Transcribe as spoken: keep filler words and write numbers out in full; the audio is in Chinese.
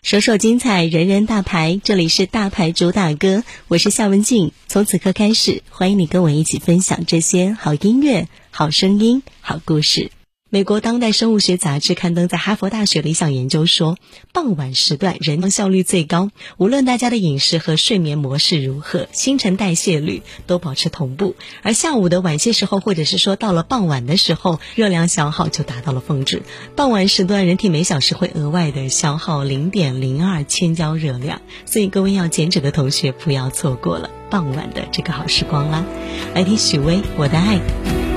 首首精彩，人人大牌，这里是大牌主打歌，我是夏文静。从此刻开始，欢迎你跟我一起分享这些好音乐、好声音、好故事。美国当代生物学杂志刊登在哈佛大学的一项研究说，傍晚时段人效率最高，无论大家的饮食和睡眠模式如何，新陈代谢率都保持同步，而下午的晚些时候，或者是说到了傍晚的时候，热量消耗就达到了峰值。傍晚时段人体每小时会额外的消耗 零点零二 千焦热量，所以各位要减脂的同学不要错过了傍晚的这个好时光啦。来听许巍《我的爱》。